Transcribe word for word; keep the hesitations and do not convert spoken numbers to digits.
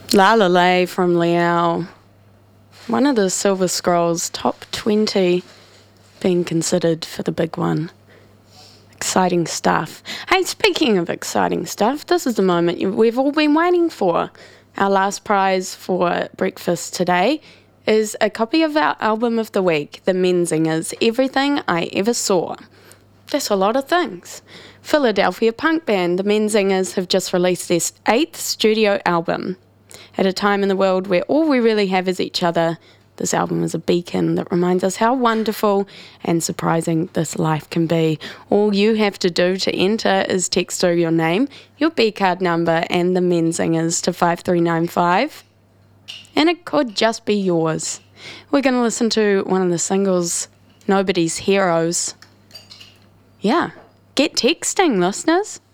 La La La from Liao. One of the Silver Scrolls top twenty being considered for the big one. Exciting stuff. Hey, speaking of exciting stuff, this is the moment you- we've all been waiting for. Our last prize for breakfast today is a copy of our album of the week, The Menzingers, Everything I Ever Saw. That's a lot of things. Philadelphia punk band The Menzingers have just released their eighth studio album. At a time in the world where all we really have is each other, this album is a beacon that reminds us how wonderful and surprising this life can be. All you have to do to enter is text through your name, your B-card number, and The Menzingers to five three nine five, and it could just be yours. We're going to listen to one of the singles, Nobody's Heroes. Yeah, get texting, listeners.